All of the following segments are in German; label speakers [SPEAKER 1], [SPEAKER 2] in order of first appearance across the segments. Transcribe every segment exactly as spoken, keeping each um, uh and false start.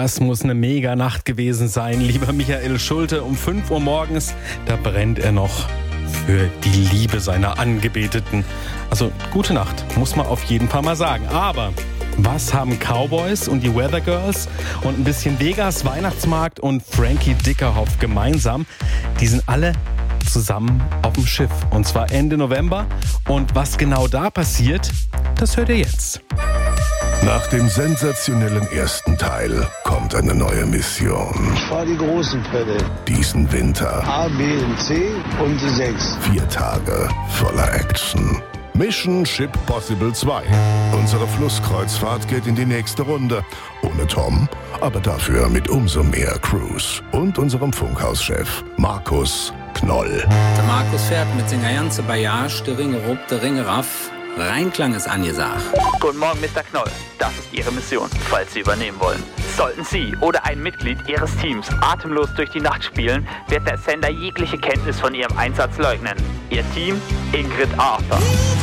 [SPEAKER 1] Das muss eine mega Nacht gewesen sein, lieber Michael Schulte. Um fünf Uhr morgens, da brennt er noch für die Liebe seiner Angebeteten. Also gute Nacht, muss man auf jeden Fall mal sagen. Aber was haben Cowboys und die Weather Girls und ein bisschen Vegas, Weihnachtsmarkt und Frankie Dickerhoff gemeinsam? Die sind alle zusammen auf dem Schiff. Und zwar Ende November. Und was genau da passiert, das hört ihr jetzt.
[SPEAKER 2] Nach dem sensationellen ersten Teil kommt eine neue Mission.
[SPEAKER 3] Ich fahre die großen Fälle.
[SPEAKER 2] Diesen Winter.
[SPEAKER 3] A, B und C und die sechs.
[SPEAKER 2] Vier Tage voller Action. Mission Ship Possible zwei. Unsere Flusskreuzfahrt geht in die nächste Runde. Ohne Tom, aber dafür mit umso mehr Crews. Und unserem Funkhauschef Markus Knoll.
[SPEAKER 4] Der Markus fährt mit seiner ganzen Bagage, der Ringe rup, der Ringe raff. Reinklang ist angesagt.
[SPEAKER 5] Guten Morgen, Mister Knoll. Das ist Ihre Mission, falls Sie übernehmen wollen. Sollten Sie oder ein Mitglied Ihres Teams atemlos durch die Nacht spielen, wird der Sender jegliche Kenntnis von Ihrem Einsatz leugnen. Ihr Team, Ingrid Arthur.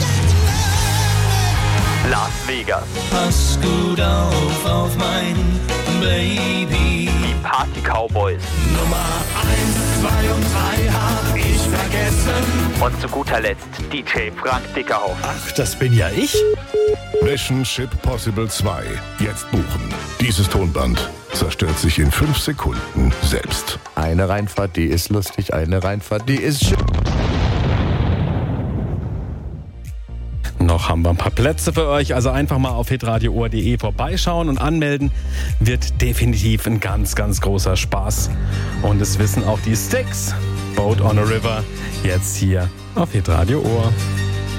[SPEAKER 5] Las Vegas.
[SPEAKER 6] Pass gut auf, auf mein Baby.
[SPEAKER 5] Die Party Cowboys.
[SPEAKER 6] Nummer eins, zwei und drei hab ich vergessen.
[SPEAKER 5] Und zu guter Letzt D J Frank Dickerhoff.
[SPEAKER 7] Ach, das bin ja ich?
[SPEAKER 2] Mission Ship Possible zwei. Jetzt buchen. Dieses Tonband zerstört sich in fünf Sekunden selbst.
[SPEAKER 8] Eine Reinfahrt, die ist lustig. Eine Reinfahrt, die ist schön.
[SPEAKER 1] Noch haben wir ein paar Plätze für euch, also einfach mal auf hitradio punkt o r punkt d e vorbeischauen und anmelden. Wird definitiv ein ganz, ganz großer Spaß. Und das wissen auch die Styx. Boat on a River, jetzt hier auf hitradio punkt o r.